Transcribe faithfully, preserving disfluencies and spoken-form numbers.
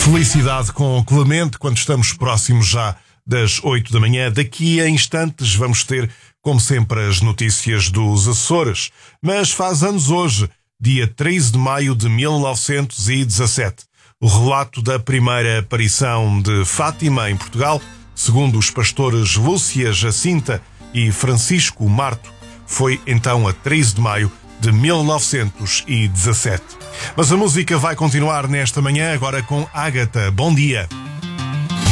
Felicidade com Clemente quando estamos próximos já das oito da manhã. Daqui a instantes vamos ter, como sempre, as notícias dos Açores. Mas faz anos hoje, dia treze de maio de mil novecentos e dezassete. O relato da primeira aparição de Fátima em Portugal, segundo os pastores Lúcia Jacinta e Francisco Marto, foi então a treze de maio de mil novecentos e dezassete. Mas a música vai continuar nesta manhã, agora com Ágata. Bom dia.